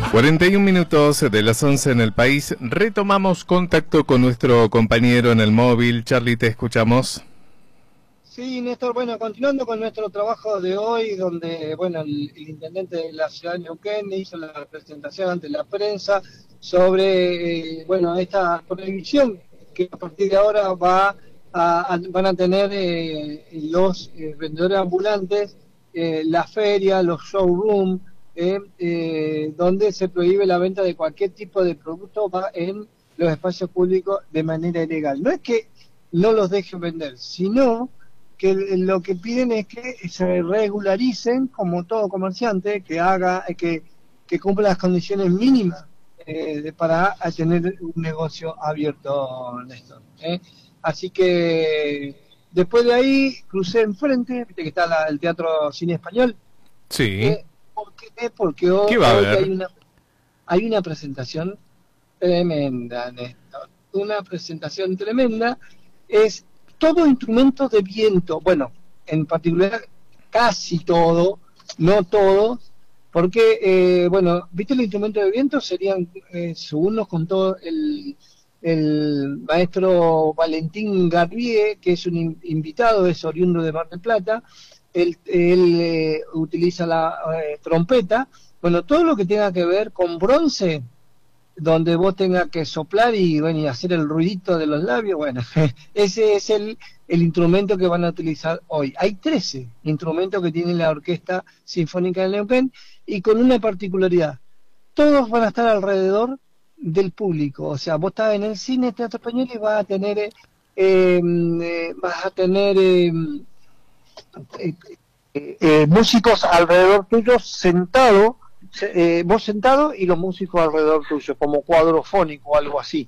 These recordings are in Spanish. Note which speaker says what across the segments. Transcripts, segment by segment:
Speaker 1: 41 minutos de las 11 en el país. Retomamos contacto con nuestro compañero en el móvil. Charlie, te escuchamos.
Speaker 2: Sí, Néstor, bueno, continuando con nuestro trabajo de hoy, donde, bueno, el intendente de la ciudad de Neuquén hizo la presentación ante la prensa sobre, bueno, esta prohibición que a partir de ahora van a tener los vendedores ambulantes, la feria, los showrooms, donde se prohíbe la venta de cualquier tipo de producto en los espacios públicos de manera ilegal. No es que no los dejen vender, sino que lo que piden es que se regularicen como todo comerciante, que cumpla las condiciones mínimas para tener un negocio abierto, Néstor. Así que después de ahí crucé enfrente, viste que está el Teatro Cine Español.
Speaker 1: Sí.
Speaker 2: ¿Por qué? Porque
Speaker 1: ¿Qué va a
Speaker 2: hoy
Speaker 1: haber?
Speaker 2: hay una presentación tremenda, Néstor. Una presentación tremenda. Es todo instrumento de viento, bueno, en particular casi todo, no todo, porque, bueno, ¿viste los instrumentos de viento? Serían, según nos contó el maestro Valentín Garbier, que es un invitado, es oriundo de Mar del Plata. Él utiliza la trompeta. Bueno, todo lo que tenga que ver con bronce, donde vos tengas que soplar y, bueno, y hacer el ruidito de los labios, bueno, ese es el instrumento que van a utilizar hoy. Hay 13 instrumentos que tiene la Orquesta Sinfónica de Neuquén, y con una particularidad: todos van a estar alrededor del público. O sea, vos estás en el cine Teatro Español y vas a tener músicos alrededor tuyo sentado, vos sentado y los músicos alrededor tuyo, como cuadrofónico o algo así.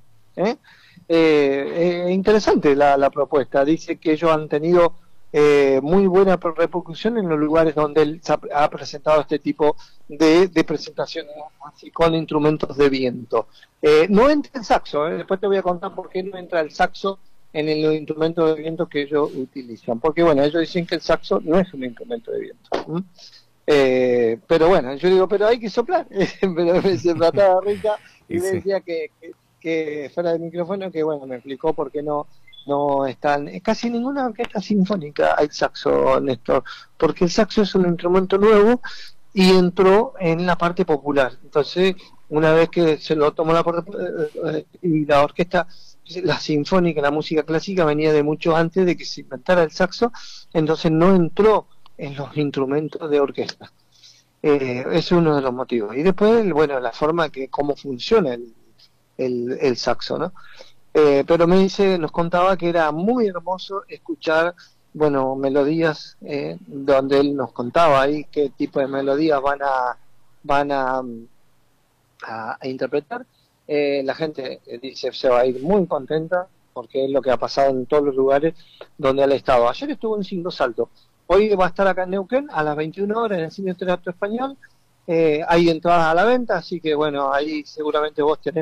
Speaker 2: Interesante la propuesta. Dice que ellos han tenido muy buena repercusión en los lugares donde él ha presentado este tipo de presentaciones así con instrumentos de viento. No entra el saxo, después te voy a contar por qué no entra el saxo en los instrumentos de viento que ellos utilizan, porque bueno, ellos dicen que el saxo no es un instrumento de viento. Pero bueno, yo digo, pero hay que soplar. Pero se trataba rica y me decía que fuera del micrófono, que bueno, me explicó por qué no están, casi ninguna orquesta sinfónica hay saxo, Néstor, porque el saxo es un instrumento nuevo y entró en la parte popular. Entonces, una vez que se lo tomó y la orquesta, la sinfónica, la música clásica venía de mucho antes de que se inventara el saxo, entonces no entró en los instrumentos de orquesta. Es uno de los motivos. Y después, bueno, la forma cómo funciona el saxo, ¿no? Pero nos contaba que era muy hermoso escuchar, bueno, melodías, donde él nos contaba ahí qué tipo de melodías van a interpretar. La gente dice se va a ir muy contenta, porque es lo que ha pasado en todos los lugares donde él ha estado. Ayer estuvo en Cinco Salto, hoy va a estar acá en Neuquén a las 21 horas en el Cine Teatro Español. Hay entradas a la venta, así que bueno, ahí seguramente vos tenés